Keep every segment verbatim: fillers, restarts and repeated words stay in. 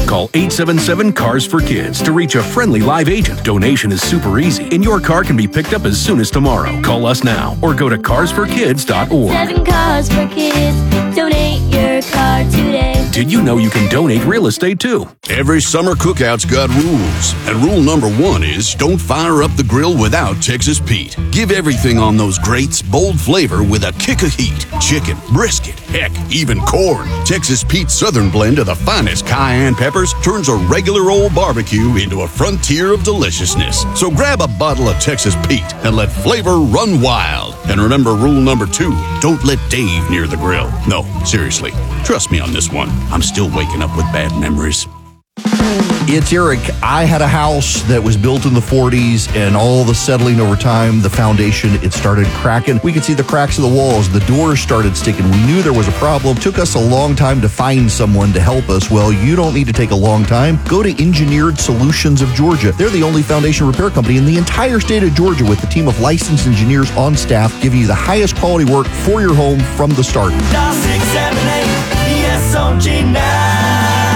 Call eight seven seven, C A R S for Kids to reach a friendly live agent. Donation is super easy, and your car can be picked up as soon as tomorrow. Call us now or go to cars for kids dot org. Seven Cars for Kids. Donate your car today. Did you know you can donate real estate too? Every summer cookout's got rules, and rule number one is don't fire up the grill without Texas Pete. Give everything on those grates bold flavor with a kick of heat. Chicken, brisket, heck, even corn. Texas Pete's Southern blend of the finest cayenne peppers turns a regular old barbecue into a frontier of deliciousness. So grab a bottle of Texas Pete and let flavor run wild. And remember rule number two, don't let Dave near the grill. No, seriously, trust me on this one. I'm still waking up with bad memories. It's Eric. I had a house that was built in the forties, and all the settling over time, the foundation, it started cracking. We could see the cracks of the walls. The doors started sticking. We knew there was a problem. Took us a long time to find someone to help us. Well, you don't need to take a long time. Go to Engineered Solutions of Georgia. They're the only foundation repair company in the entire state of Georgia with a team of licensed engineers on staff giving you the highest quality work for your home from the start. Dial six seven eight P S O G now.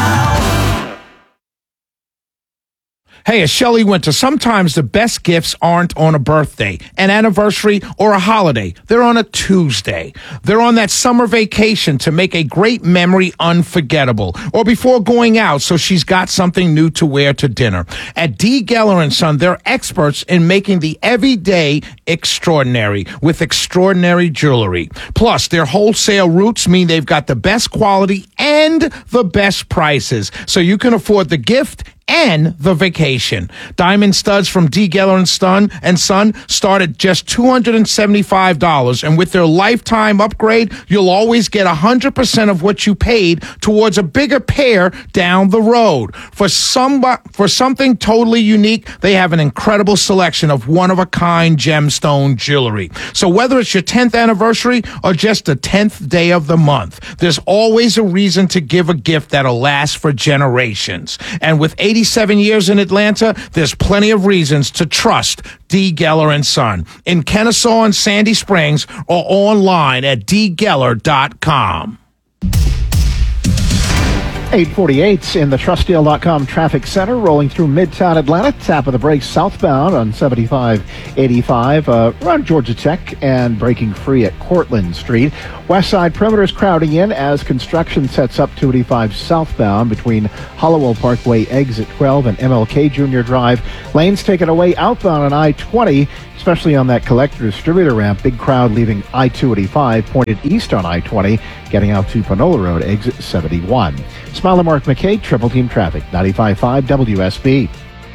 Hey, as Shelley Winter, sometimes the best gifts aren't on a birthday, an anniversary, or a holiday. They're on a Tuesday. They're on that summer vacation to make a great memory unforgettable, or before going out so she's got something new to wear to dinner. At D. Geller and Son, they're experts in making the everyday extraordinary with extraordinary jewelry. Plus, their wholesale routes mean they've got the best quality and the best prices, so you can afford the gift and the vacation. Diamond studs from D. Geller and Son and Son start at just two hundred seventy-five dollars, and with their lifetime upgrade, you'll always get one hundred percent of what you paid towards a bigger pair down the road. For some, for something totally unique, they have an incredible selection of one-of-a-kind gemstone jewelry. So whether it's your tenth anniversary or just the tenth day of the month, there's always a reason to give a gift that'll last for generations. And with eighty-seven years in Atlanta, there's plenty of reasons to trust D. Geller and Son in Kennesaw and Sandy Springs, or online at d geller dot com. eight forty-eight in the trust deal dot com traffic center, rolling through Midtown Atlanta. Tap of the brakes southbound on seventy-five eighty-five uh, around Georgia Tech, and breaking free at Cortlandt Street. West side perimeter is crowding in as construction sets up two eighty-five southbound between Hollowell Parkway exit twelve and M L K Junior Drive. Lanes taken away outbound on I twenty, especially on that collector distributor ramp. Big crowd leaving I two eighty-five pointed east on I twenty, getting out to Panola Road exit seventy-one. Smile and Mark McKay, Triple Team Traffic, ninety-five point five W S B.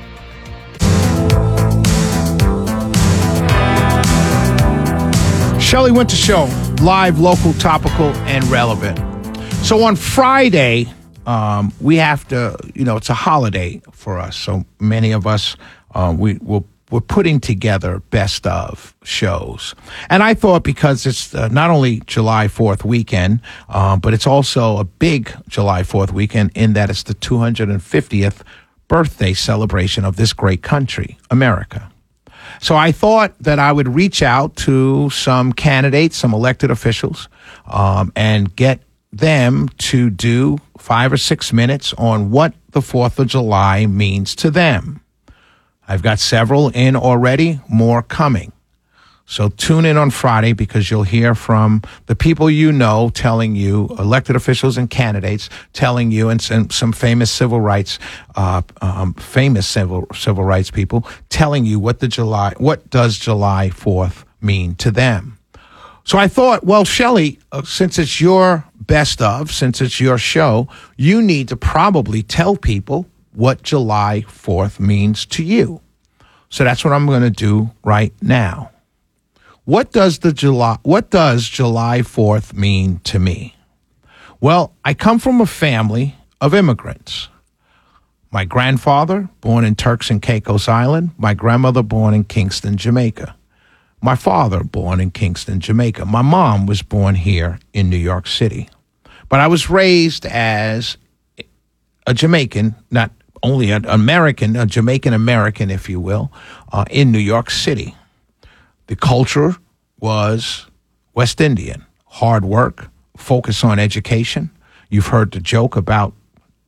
Shelley Winter Show, live, local, topical, and relevant. So on Friday, um, we have to, you know, it's a holiday for us. So many of us, uh, we will we're putting together best of shows. And I thought, because it's uh, not only July fourth weekend, uh, but it's also a big July fourth weekend in that it's the two hundred fiftieth birthday celebration of this great country, America. So I thought that I would reach out to some candidates, some elected officials, um, and get them to do five or six minutes on what the fourth of July means to them. I've got several in already, more coming. So tune in on Friday, because you'll hear from the people you know telling you, elected officials and candidates telling you, and some, some famous civil rights, uh, um, famous civil civil rights people telling you what the July, what does July fourth mean to them. So I thought, well, Shelley, uh, since it's your best of, since it's your show, you need to probably tell people what July fourth means to you. So that's what I'm going to do right now. What does the July what does July fourth mean to me? Well, I come from a family of immigrants. My grandfather, born in Turks and Caicos Island. My grandmother, born in Kingston, Jamaica. My father, born in Kingston, Jamaica. My mom was born here in New York City. But I was raised as a Jamaican, not only an American, a Jamaican American, if you will, uh, in New York City. The culture was West Indian, hard work, focus on education. You've heard the joke about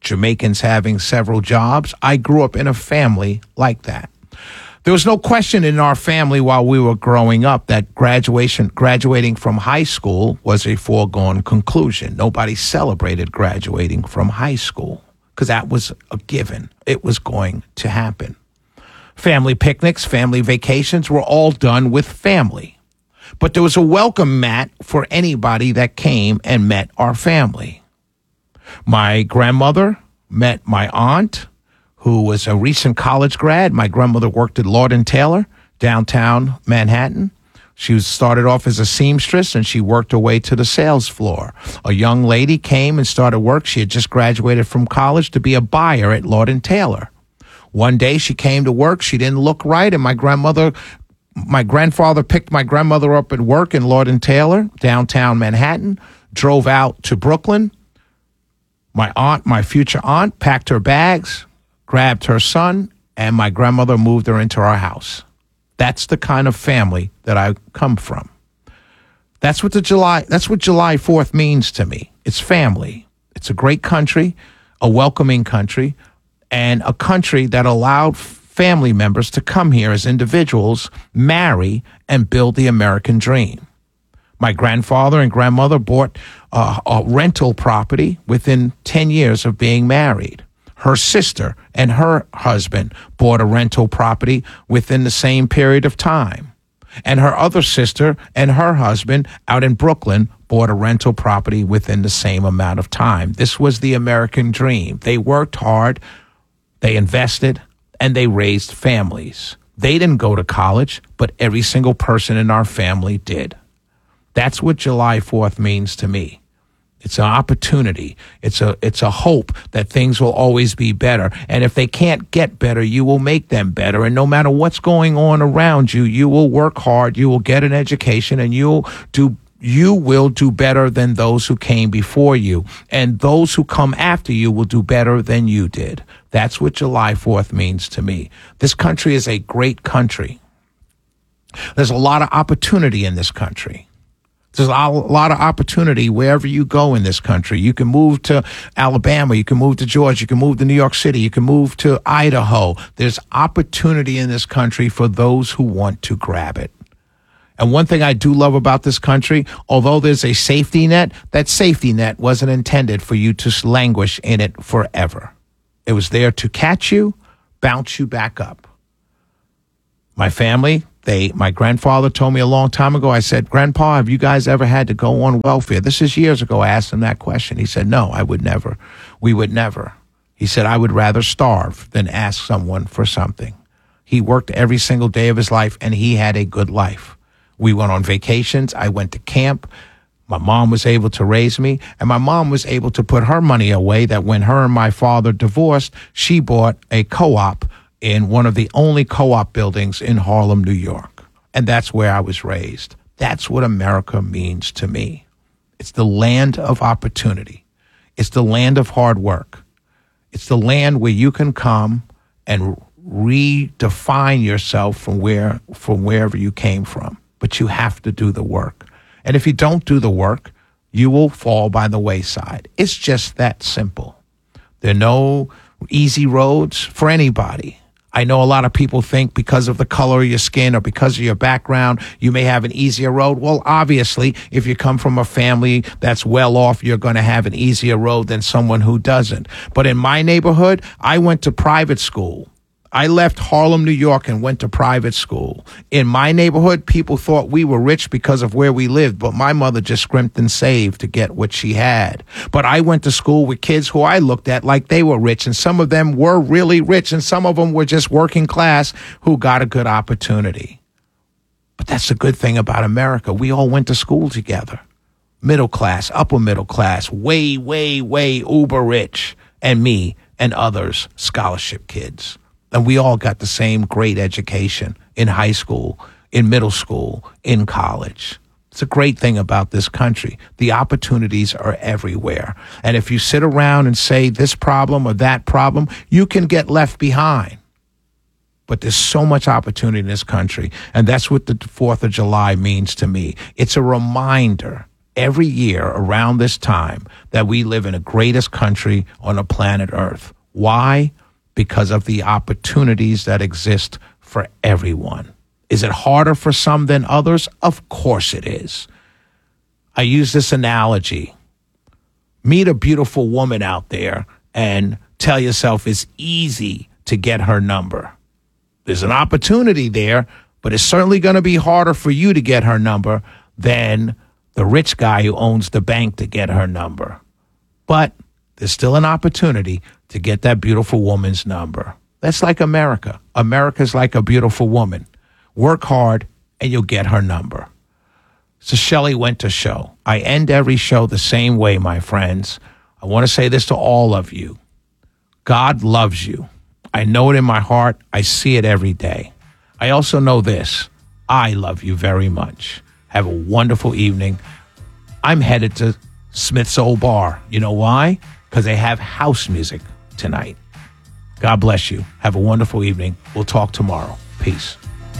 Jamaicans having several jobs. I grew up in a family like that. There was no question in our family while we were growing up that graduation, graduating from high school was a foregone conclusion. Nobody celebrated graduating from high school because that was a given. It was going to happen. Family picnics, family vacations were all done with family. But there was a welcome mat for anybody that came and met our family. My grandmother met my aunt, who was a recent college grad. My grandmother worked at Lord and Taylor, downtown Manhattan. She was started off as a seamstress, and she worked her way to the sales floor. A young lady came and started work. She had just graduated from college to be a buyer at Lord and Taylor. One day she came to work. She didn't look right, and my grandmother, my grandfather picked my grandmother up at work in Lord and Taylor, downtown Manhattan, drove out to Brooklyn. My aunt, my future aunt, packed her bags, grabbed her son, and my grandmother moved her into our house. That's the kind of family that I come from. That's what the July, that's what July fourth means to me. It's family. It's a great country, a welcoming country, and a country that allowed family members to come here as individuals, marry, and build the American dream. My grandfather and grandmother bought uh, a rental property within ten years of being married. Her sister and her husband bought a rental property within the same period of time. And her other sister and her husband out in Brooklyn bought a rental property within the same amount of time. This was the American dream. They worked hard, they invested, and they raised families. They didn't go to college, but every single person in our family did. That's what July fourth means to me. It's an opportunity. It's a it's a hope that things will always be better. And if they can't get better, you will make them better. And no matter what's going on around you, you will work hard, you will get an education, and you'll do you will do better than those who came before you. And those who come after you will do better than you did. That's what July fourth means to me. This country is a great country. There's a lot of opportunity in this country. There's a lot of opportunity wherever you go in this country. You can move to Alabama. You can move to Georgia. You can move to New York City. You can move to Idaho. There's opportunity in this country for those who want to grab it. And one thing I do love about this country, although there's a safety net, that safety net wasn't intended for you to languish in it forever. It was there to catch you, bounce you back up. My family, They, my grandfather told me a long time ago, I said, Grandpa, have you guys ever had to go on welfare? This is years ago. I asked him that question. He said, no, I would never. We would never. He said, I would rather starve than ask someone for something. He worked every single day of his life, and he had a good life. We went on vacations. I went to camp. My mom was able to raise me, and my mom was able to put her money away that when her and my father divorced, she bought a co-op in one of the only co-op buildings in Harlem, New York. And that's where I was raised. That's what America means to me. It's the land of opportunity. It's the land of hard work. It's the land where you can come and redefine yourself from where from wherever you came from. But you have to do the work. And if you don't do the work, you will fall by the wayside. It's just that simple. There are no easy roads for anybody. I know a lot of people think because of the color of your skin or because of your background, you may have an easier road. Well, obviously, if you come from a family that's well off, you're going to have an easier road than someone who doesn't. But in my neighborhood, I went to private school. I left Harlem, New York, and went to private school. In my neighborhood, people thought we were rich because of where we lived, but my mother just scrimped and saved to get what she had. But I went to school with kids who I looked at like they were rich, and some of them were really rich, and some of them were just working class who got a good opportunity. But that's the good thing about America. We all went to school together. Middle class, upper middle class, way, way, way uber rich, and me and others, scholarship kids. And we all got the same great education in high school, in middle school, in college. It's a great thing about this country. The opportunities are everywhere. And if you sit around and say this problem or that problem, you can get left behind. But there's so much opportunity in this country. And that's what the fourth of July means to me. It's a reminder every year around this time that we live in the greatest country on the planet Earth. Why? Because of the opportunities that exist for everyone. Is it harder for some than others? Of course it is. I use this analogy. Meet a beautiful woman out there and tell yourself it's easy to get her number. There's an opportunity there, but it's certainly going to be harder for you to get her number than the rich guy who owns the bank to get her number. But there's still an opportunity to get that beautiful woman's number. That's like America. America's like a beautiful woman. Work hard and you'll get her number. It's a Shelley Winter show. I end every show the same way, my friends. I want to say this to all of you. God loves you. I know it in my heart. I see it every day. I also know this. I love you very much. Have a wonderful evening. I'm headed to Smith's Old Bar. You know why? Because they have house music tonight. God bless you. Have a wonderful evening. We'll talk tomorrow. Peace.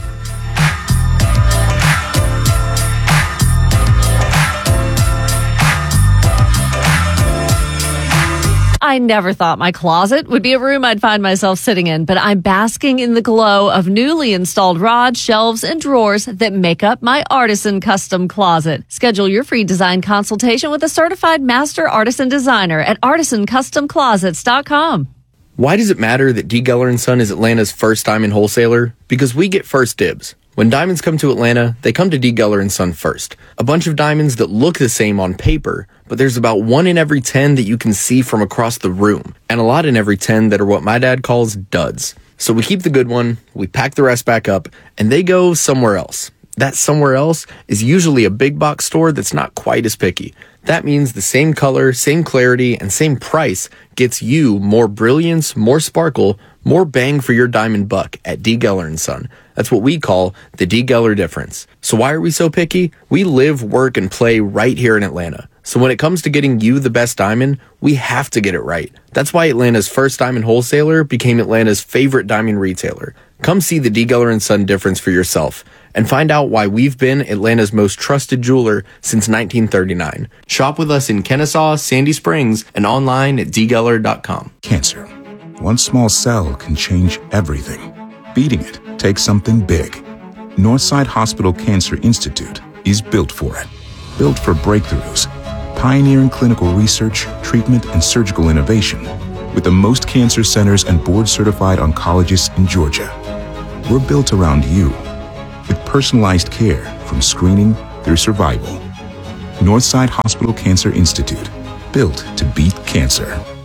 I never thought my closet would be a room I'd find myself sitting in, but I'm basking in the glow of newly installed rods, shelves, and drawers that make up my Artisan Custom Closet. Schedule your free design consultation with a certified master artisan designer at artisan custom closets dot com. Why does it matter that D. Geller and Son is Atlanta's first diamond wholesaler? Because we get first dibs. When diamonds come to Atlanta, they come to D. Geller and Son first. A bunch of diamonds that look the same on paper, but there's about one in every ten that you can see from across the room, and a lot in every ten that are what my dad calls duds. So we keep the good one, we pack the rest back up, and they go somewhere else. That somewhere else is usually a big box store that's not quite as picky. That means the same color, same clarity, and same price gets you more brilliance, more sparkle, more bang for your diamond buck at D. Geller and Son. That's what we call the D. Geller difference. So why are we so picky? We live, work, and play right here in Atlanta. So when it comes to getting you the best diamond, we have to get it right. That's why Atlanta's first diamond wholesaler became Atlanta's favorite diamond retailer. Come see the D. Geller and Son difference for yourself and find out why we've been Atlanta's most trusted jeweler since nineteen thirty-nine. Shop with us in Kennesaw, Sandy Springs, and online at d geller dot com. Cancer. One small cell can change everything. Beating it takes something big. Northside Hospital Cancer Institute is built for it. Built for breakthroughs, pioneering clinical research, treatment, and surgical innovation, with the most cancer centers and board-certified oncologists in Georgia. We're built around you, with personalized care from screening through survival. Northside Hospital Cancer Institute, built to beat cancer.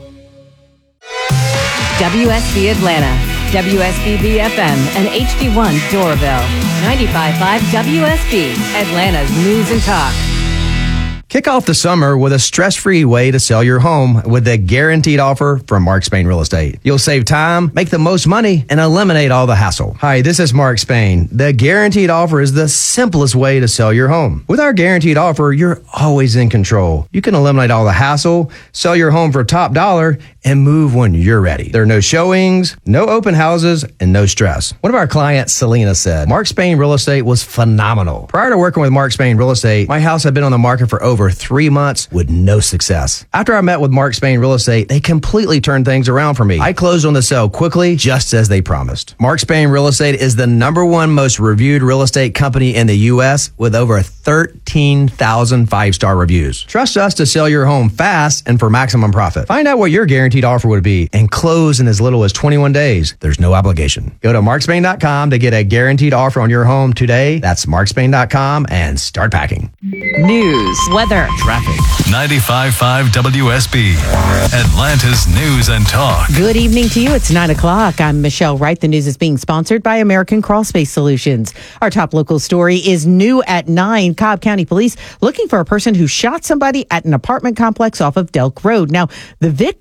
W S B Atlanta, W S B B F M, and H D one Doraville. ninety-five point five W S B, Atlanta's News and Talk. Kick off the summer with a stress-free way to sell your home with the guaranteed offer from Mark Spain Real Estate. You'll save time, make the most money, and eliminate all the hassle. Hi, this is Mark Spain. The guaranteed offer is the simplest way to sell your home. With our guaranteed offer, you're always in control. You can eliminate all the hassle, sell your home for top dollar, and move when you're ready. There are no showings, no open houses, and no stress. One of our clients, Selena, said, Mark Spain Real Estate was phenomenal. Prior to working with Mark Spain Real Estate, my house had been on the market for over three months with no success. After I met with Mark Spain Real Estate, they completely turned things around for me. I closed on the sale quickly, just as they promised. Mark Spain Real Estate is the number one most reviewed real estate company in the U S with over thirteen thousand five-star reviews. Trust us to sell your home fast and for maximum profit. Find out what your guaranteed offer would be and close in as little as twenty-one days. There's no obligation. Go to mark spain dot com to get a guaranteed offer on your home today. That's mark spain dot com and start packing. News, weather, traffic. ninety-five point five W S B, Atlanta's News and Talk. Good evening to you. It's nine o'clock. I'm Michelle Wright. The news is being sponsored by American Crawl Space Solutions. Our top local story is new at nine. Cobb County Police looking for a person who shot somebody at an apartment complex off of Delk Road. Now, the victim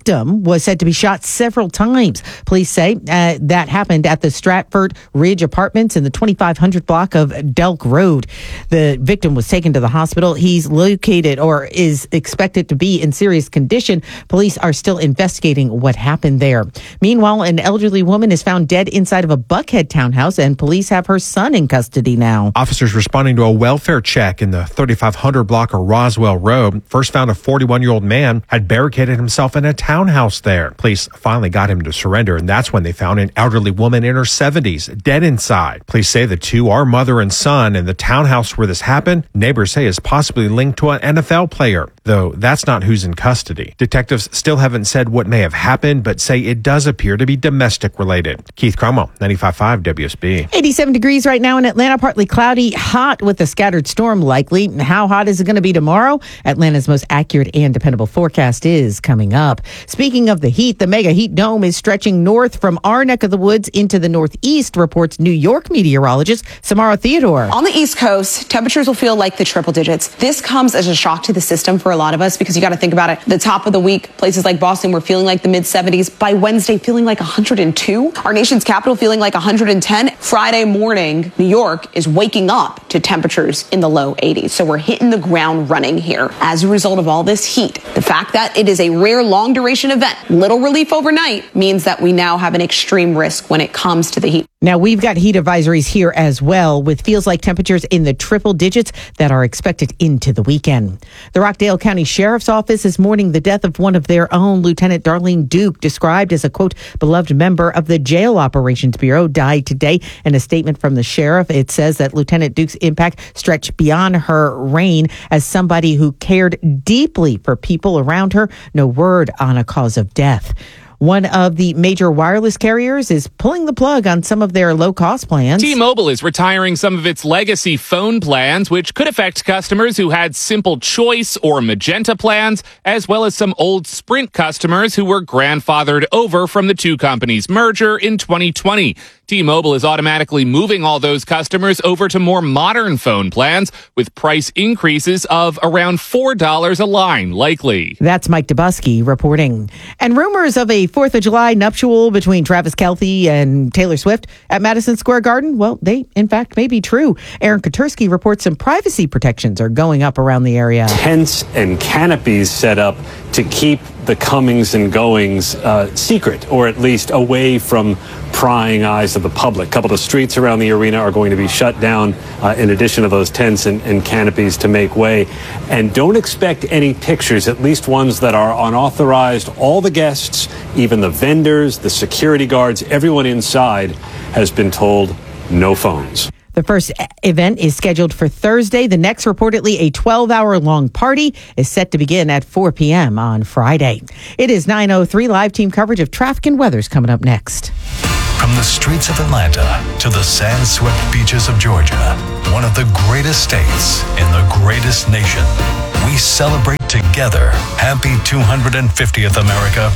was said to be shot several times. Police say uh, that happened at the Stratford Ridge Apartments in the twenty-five hundred block of Delk Road. The victim was taken to the hospital. He's located or is expected to be in serious condition. Police are still investigating what happened there. Meanwhile, an elderly woman is found dead inside of a Buckhead townhouse, and police have her son in custody now. Officers responding to a welfare check in the thirty-five hundred block of Roswell Road first found a forty-one-year-old man had barricaded himself in a townhouse there. Police finally got him to surrender, and that's when they found an elderly woman in her seventies dead inside. Police say the two are mother and son, and the townhouse where this happened, neighbors say is possibly linked to an N F L player, though that's not who's in custody. Detectives still haven't said what may have happened, but say it does appear to be domestic related. Keith Cromwell, ninety-five point five W S B. eighty-seven degrees right now in Atlanta, partly cloudy, hot with a scattered storm likely. How hot is it going to be tomorrow? Atlanta's most accurate and dependable forecast is coming up. Speaking of the heat, the mega heat dome is stretching north from our neck of the woods into the northeast, reports New York meteorologist Samara Theodore. On the East Coast, temperatures will feel like the triple digits. This comes as a shock to the system for a lot of us because you got to think about it. The top of the week, places like Boston were feeling like the mid seventies. By Wednesday, feeling like one hundred two. Our nation's capital feeling like one hundred ten. Friday morning, New York is waking up to temperatures in the low eighties. So we're hitting the ground running here. As a result of all this heat, the fact that it is a rare long duration event, little relief overnight, means that we now have an extreme risk when it comes to the heat. Now, we've got heat advisories here as well, with feels like temperatures in the triple digits that are expected into the weekend. The Rockdale County Sheriff's Office is mourning the death of one of their own. Lieutenant Darlene Duke, described as a, quote, beloved member of the Jail Operations Bureau, died today. In a statement from the sheriff, it says that Lieutenant Duke's impact stretched beyond her reign as somebody who cared deeply for people around her. No word on a cause of death. One of the major wireless carriers is pulling the plug on some of their low-cost plans. T-Mobile is retiring some of its legacy phone plans, which could affect customers who had Simple Choice or Magenta plans, as well as some old Sprint customers who were grandfathered over from the two companies' merger in twenty twenty. T-Mobile is automatically moving all those customers over to more modern phone plans with price increases of around four dollars a line, likely. That's Mike Dubusky reporting. And rumors of a fourth of July nuptial between Travis Kelce and Taylor Swift at Madison Square Garden, well, they, in fact, may be true. Aaron Katursky reports some privacy protections are going up around the area. Tents and canopies set up to keep the comings and goings uh, secret, or at least away from prying eyes of the public. A couple of streets around the arena are going to be shut down uh, in addition to those tents and, and canopies to make way. And don't expect any pictures, at least ones that are unauthorized. All the guests, even the vendors, the security guards, everyone inside has been told no phones. The first event is scheduled for Thursday. The next, reportedly a twelve-hour long party, is set to begin at four p.m. on Friday. It is nine oh three. Live team coverage of traffic and weather's coming up next. From the streets of Atlanta to the sand-swept beaches of Georgia, one of the greatest states in the greatest nation, we celebrate together. Happy two hundred fiftieth, America.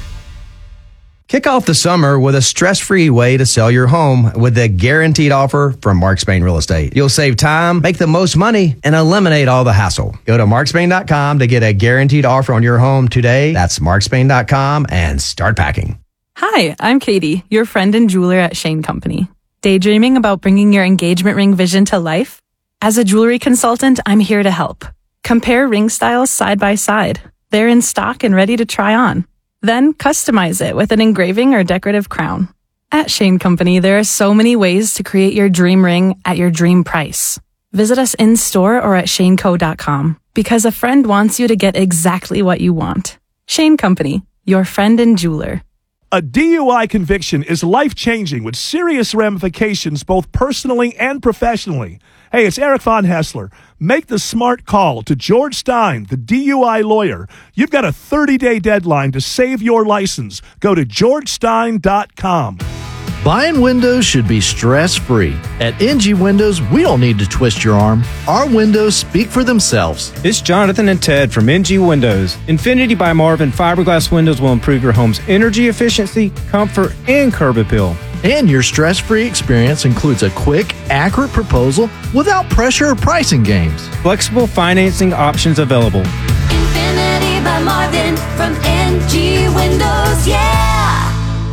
Kick off the summer with a stress-free way to sell your home with the guaranteed offer from Mark Spain Real Estate. You'll save time, make the most money, and eliminate all the hassle. Go to mark spain dot com to get a guaranteed offer on your home today. That's mark spain dot com and start packing. Hi, I'm Katie, your friend and jeweler at Shane Company. Daydreaming about bringing your engagement ring vision to life? As a jewelry consultant, I'm here to help. Compare ring styles side by side. They're in stock and ready to try on. Then customize it with an engraving or decorative crown. At Shane Company, there are so many ways to create your dream ring at your dream price. Visit us in store or at shane co dot com because a friend wants you to get exactly what you want. Shane Company, your friend and jeweler. A D U I conviction is life-changing with serious ramifications both personally and professionally. Hey, it's Eric Von Hessler. Make the smart call to George Stein, the D U I lawyer. You've got a thirty-day deadline to save your license. Go to george stein dot com. Buying windows should be stress-free. At N G Windows, we don't need to twist your arm. Our windows speak for themselves. It's Jonathan and Ted from N G Windows. Infinity by Marvin fiberglass windows will improve your home's energy efficiency, comfort, and curb appeal. And your stress-free experience includes a quick, accurate proposal without pressure or pricing games. Flexible financing options available. Infinity by Marvin from N M G Windows, yeah!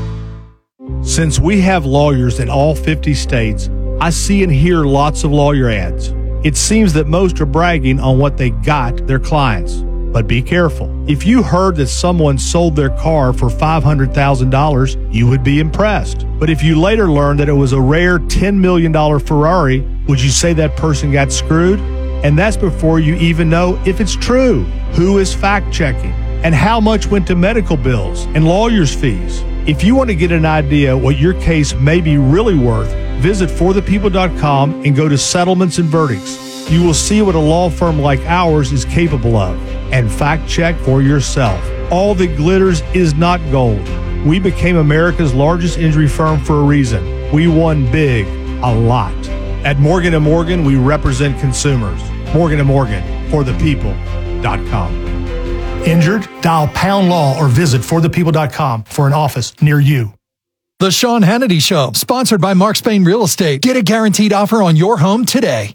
Since we have lawyers in all fifty states, I see and hear lots of lawyer ads. It seems that most are bragging on what they got their clients. But be careful. If you heard that someone sold their car for five hundred thousand dollars, you would be impressed. But if you later learned that it was a rare ten million dollars Ferrari, would you say that person got screwed? And that's before you even know if it's true. Who is fact-checking? And how much went to medical bills and lawyers' fees? If you want to get an idea what your case may be really worth, visit for the people dot com and go to settlements and verdicts. You will see what a law firm like ours is capable of, and fact check for yourself. All that glitters is not gold. We became America's largest injury firm for a reason. We won big, a lot. At Morgan and Morgan, we represent consumers. Morgan and Morgan, for the people dot com. Injured? Dial pound law or visit for the people dot com for an office near you. The Sean Hannity Show, sponsored by Mark Spain Real Estate. Get a guaranteed offer on your home today.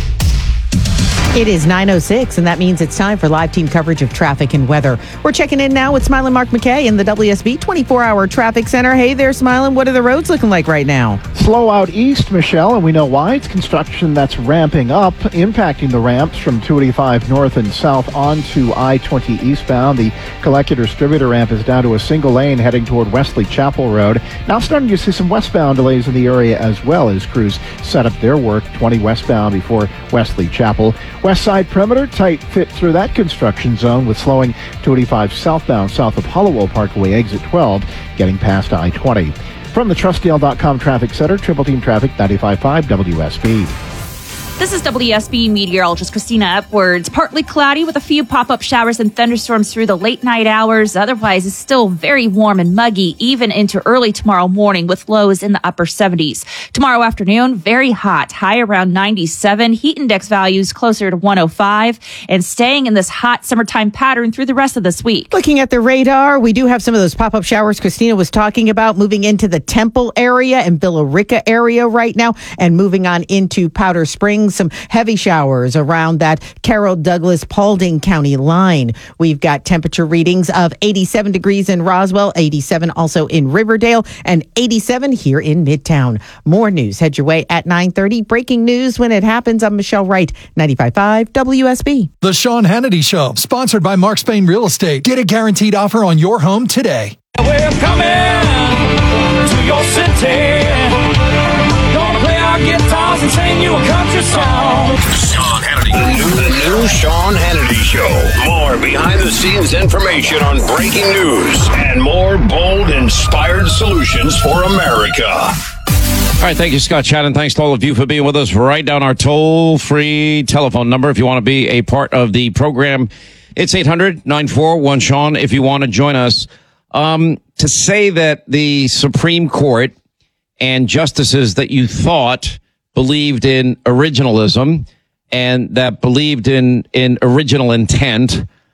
It is nine oh six, and that means it's time for live team coverage of traffic and weather. We're checking in now with Smiling Mark McKay in the W S B twenty-four hour Traffic Center. Hey there, Smiling. What are the roads looking like right now? Slow out east, Michelle, and we know why. It's construction that's ramping up, impacting the ramps from two eighty-five north and south onto I twenty eastbound. The collector distributor ramp is down to a single lane heading toward Wesley Chapel Road. Now starting to see some westbound delays in the area as well as crews set up their work twenty westbound before Wesley Chapel. West side perimeter, tight fit through that construction zone with slowing two eighty-five southbound south of Hollowell Parkway, exit twelve, getting past I twenty. From the Trustdale dot com Traffic Center, Triple Team Traffic ninety-five point five W S B. This is W S B meteorologist Christina Upwards. Partly cloudy with a few pop-up showers and thunderstorms through the late night hours. Otherwise, it's still very warm and muggy, even into early tomorrow morning with lows in the upper seventies. Tomorrow afternoon, very hot, high around ninety-seven. Heat index values closer to one oh five, and staying in this hot summertime pattern through the rest of this week. Looking at the radar, we do have some of those pop-up showers Christina was talking about moving into the Temple area and Billerica area right now, and moving on into Powder Springs. Some heavy showers around that Carroll Douglas Paulding County line. We've got temperature readings of eighty-seven degrees in Roswell, eighty-seven also in Riverdale, and eighty-seven here in Midtown. More news head your way at nine thirty. Breaking news when it happens. I'm Michelle Wright, ninety-five point five W S B. The Sean Hannity Show, sponsored by Mark Spain Real Estate. Get a guaranteed offer on your home today. We're coming to your city. Gonna play our guitars and sing you a country song. Sean Hannity. The new Sean Hannity Show. More behind-the-scenes information on breaking news and more bold, inspired solutions for America. All right, thank you, Scott Shannon. Thanks to all of you for being with us. Write down our toll-free telephone number if you want to be a part of the program. It's eight hundred nine four one Sean if you want to join us. Um, to say that the Supreme Court and justices that you thought believed in originalism and that believed in, in original intent